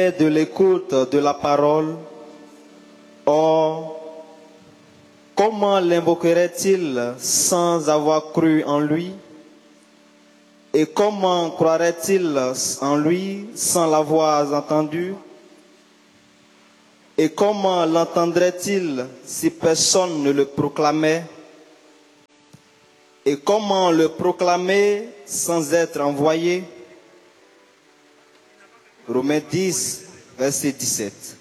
de l'écoute de la parole. Or, comment l'invoquerait-il sans avoir cru en lui? Et comment croirait-il en lui sans l'avoir entendu? Et comment l'entendrait-il si personne ne le proclamait? Et comment le proclamer sans être envoyé? Romains 10, verset 17.